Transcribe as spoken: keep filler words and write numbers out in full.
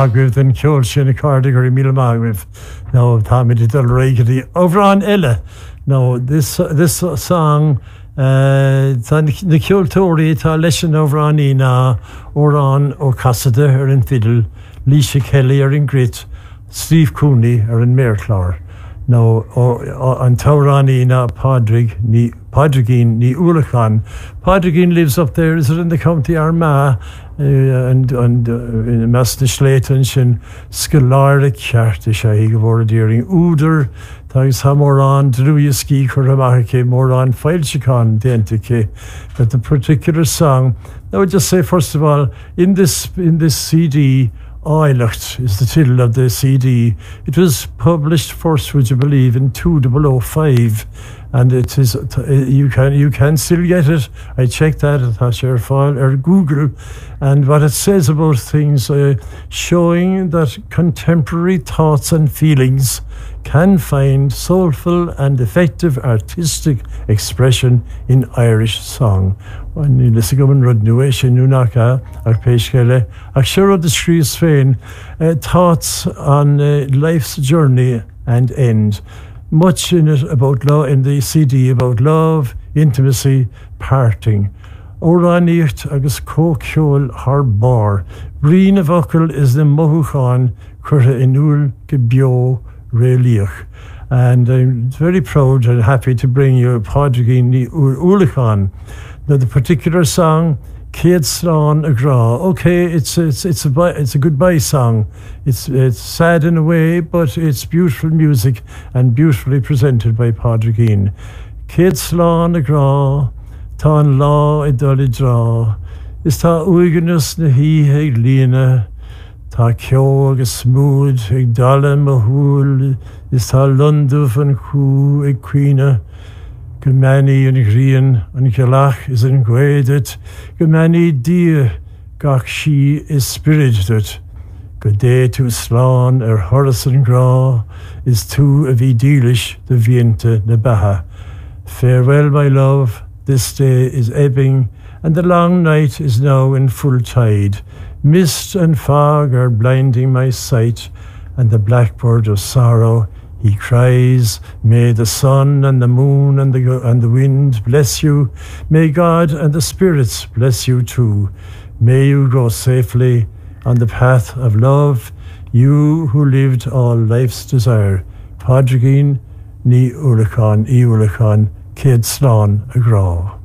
Margaret and Kjol Shin Cardigan Mil Margaret. No, Tommy did the Riggedy over on Ella. No, this this song uh the Kjol Tori ta lesson over on Ina or on O'Cassida or in Fiddle, Leisha Kelly or in Grit, Steve Cooney or in Mareclar. No, or on Taurani na Padraig ni Padraigin ni Ulachan. Padraigin lives up there. Is it in the County Armagh uh, and and uh, in Masna Slayton shin Scalara Charta Shahi Gavora during Uder. Thanks Hamoran Druya Ski Kuramake Moran Filchicon Dentike. But the particular song, I would just say first of all, in this in this C D. Oilacht is the title of the C D. It was published first, would you believe, in two thousand five, and it is you can you can still get it. I checked that at Hasherfile or Google, and what it says about things uh, showing that contemporary thoughts and feelings can find soulful and effective artistic expression in Irish song. When you listen to Rudnuish Nunaka, Arpeshkele, Akshara the Shrees Fain, thoughts on uh, life's journey and end. Much in it about love, in the C D about love, intimacy, parting. Oranicht agus Kokjol Harbar. Breen of Uckle is the Mohuchan, Kurta Inul Gebio Reliach. And I'm very proud and happy to bring you Padraigin ni Ulichan. Now the particular song, Kate Slán Agra. Okay, it's it's it's a it's a goodbye song. It's it's sad in a way, but it's beautiful music and beautifully presented by Padraigin. Kate Slán Agra, tá lá I dul I dra. Is tá uigenas na híthe lína. Tá ceol agus smúd ag dala mahúl. Is tá Lunduf an cú ag cuine. Gemani yn Grian yn Gelach is yn gwedet. Gemani dia gach si is spirited. Gode to Slán er Horace and Gra is two of idilish the Viente na Baha. Farewell, my love, this day is ebbing, and the long night is now in full tide. Mist and fog are blinding my sight, and the blackbird of sorrow he cries, may the sun and the moon and the and the wind bless you. May God and the spirits bless you too. May you grow safely on the path of love, you who lived all life's desire. Padraigin ni Ulichan, I Ulichan, Kate Slán Agra.